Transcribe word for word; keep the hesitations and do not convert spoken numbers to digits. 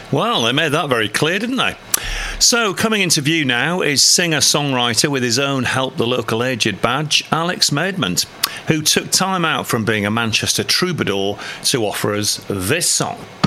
Well, they made that very clear, didn't they? So, coming into view now is singer-songwriter with his own Help the Local Aged badge, Alex Maidment, who took time out from being a Manchester troubadour to offer us this song.